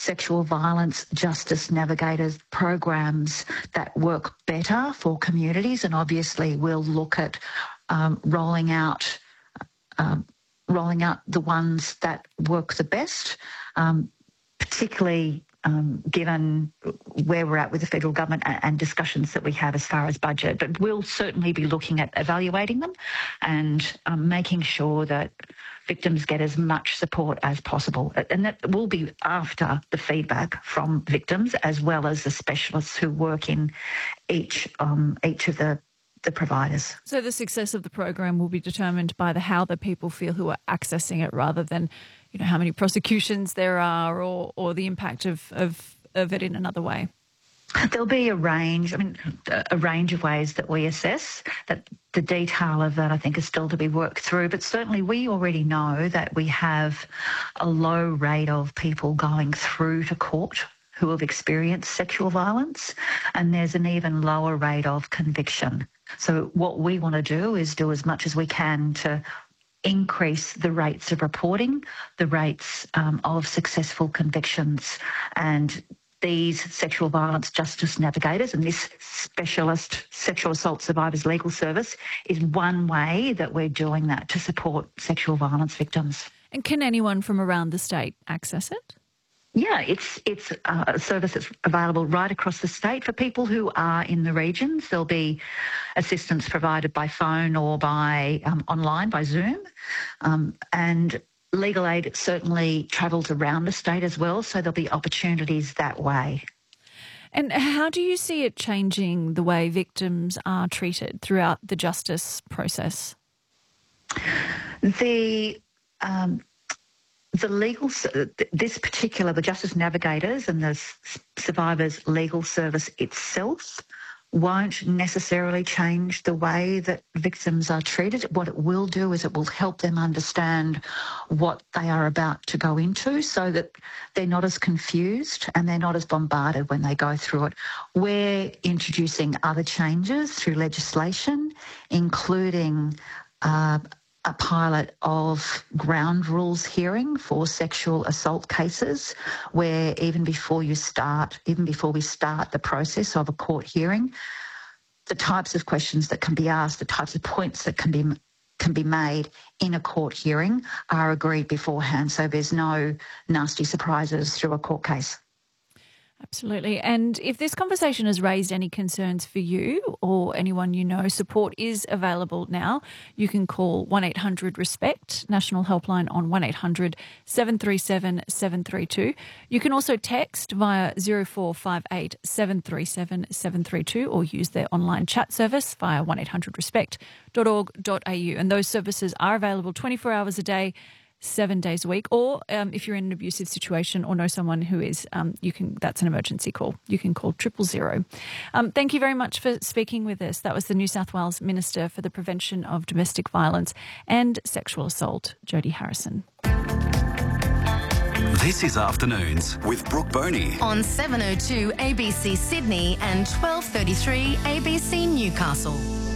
sexual violence justice navigators programs that work better for communities, and obviously we'll look at rolling out the ones that work the best, particularly given where we're at with the federal government and discussions that we have as far as budget. But we'll certainly be looking at evaluating them and making sure that victims get as much support as possible. And that will be after the feedback from victims as well as the specialists who work in each of the providers. So the success of the program will be determined by how the people feel who are accessing it, rather than, you know, how many prosecutions there are or the impact of it in another way. There'll be a range of ways that we assess. That the detail of that, I think, is still to be worked through. But certainly we already know that we have a low rate of people going through to court who have experienced sexual violence, and there's an even lower rate of conviction. So what we want to do is do as much as we can to increase the rates of reporting, the rates of successful convictions. And these sexual violence justice navigators and this specialist sexual assault survivors legal service is one way that we're doing that to support sexual violence victims. And can anyone from around the state access it? Yeah, it's a service that's available right across the state. For people who are in the regions, there'll be assistance provided by phone or by online, by Zoom. And legal aid certainly travels around the state as well, so there'll be opportunities that way. And how do you see it changing the way victims are treated throughout the justice process? The Justice Navigators and the Survivors Legal Service itself won't necessarily change the way that victims are treated. What it will do is it will help them understand what they are about to go into so that they're not as confused and they're not as bombarded when they go through it. We're introducing other changes through legislation, including a pilot of ground rules hearing for sexual assault cases, where even before we start the process of a court hearing, the types of questions that can be asked, the types of points that can be made in a court hearing are agreed beforehand, so there's no nasty surprises through a court case. Absolutely. And if this conversation has raised any concerns for you or anyone you know, support is available now. You can call 1-800-RESPECT, national helpline on 1-800-737-732. You can also text via 0458 737 732 or use their online chat service via 1800respect.org.au. And those services are available 24 hours a day, 7 days a week, or if you're in an abusive situation or know someone who is, that's an emergency call. You can call 000. Thank you very much for speaking with us. That was the New South Wales Minister for the Prevention of Domestic Violence and Sexual Assault, Jodie Harrison. This is Afternoons with Brooke Boney on 702 ABC Sydney and 1233 ABC Newcastle.